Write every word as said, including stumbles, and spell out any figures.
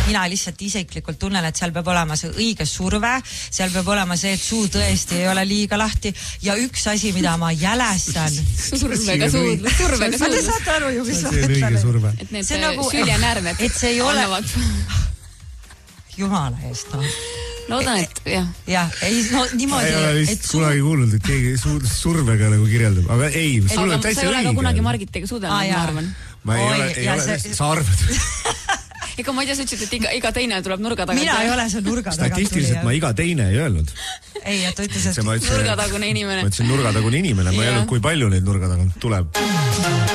mina lihtsalt isiklikult tunnen, et seal peab olema see õige surve, seal peab olema see, et suu tõesti ei ole liiga lahti ja üks asi, mida ma jälestan survega suudlus, survega suudlus. Te saate aru ju, mis ma ütlen. Et need süljenärved et see ei ole annavad. Jumala eest, no. Loodan, et jah. Jah, ei, no niimoodi. Ei ole vist kunagi kuulnud, et keegi survega nagu kirjeldab, aga ei, sul on täitsa õige. Sa ei ole ka kunagi Margitiga suudelnud, ma arvan. Ma ei ole, ei ole, sa arvad. Ega ma ei tea, sa ütlesid, et iga, iga teine tuleb nurga tagant. Mina ei ole see nurga tagant. Statistiliselt ma iga teine ei öelnud. Ei, et ütles, et nurgatagune inimene. Ma ütlesin nurgatagune inimene, ma ei öelnud, kui palju neid nurga tagant tuleb.